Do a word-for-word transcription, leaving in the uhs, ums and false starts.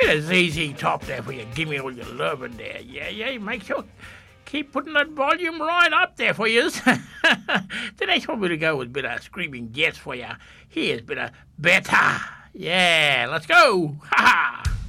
Bit of Z Z Top there for you. Give me all your loving there. Yeah, yeah, make sure. Keep putting that volume right up there for you. The next one we'll go with a bit of Screaming Jets for you. Here's a bit of Better. Yeah, let's go. Ha ha.